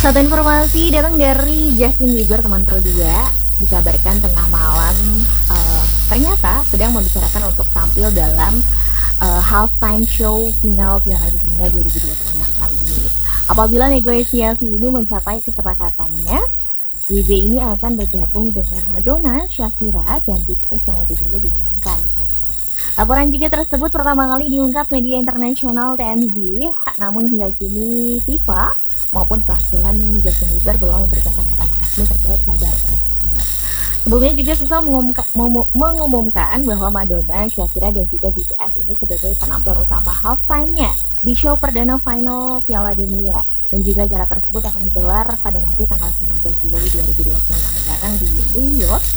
Satu informasi datang dari Justin Bieber, teman Pro 2, dikabarkan tengah malam ternyata sedang membicarakan untuk tampil dalam halftime show final Piala Dunia 2026 kali ini. Apabila negosiasi ini mencapai kesepakatannya, JB ini akan bergabung dengan Madonna, Shakira, dan BTS yang lebih dulu diumumkan. Laporan juga tersebut pertama kali diungkap media internasional TMZ, namun hingga kini FIFA maupun perwakilan Justin Bieber belum memberikan tanggapan resmi terkait kabar tersebut. Sebelumnya juga FIFA mengumumkan bahwa Madonna, Shakira, dan juga BTS ini sebagai penampil utama halftime-nya di show perdana final Piala Dunia. Dan juga acara tersebut akan digelar pada nanti tanggal 19 Juli 2026 mendatang di New York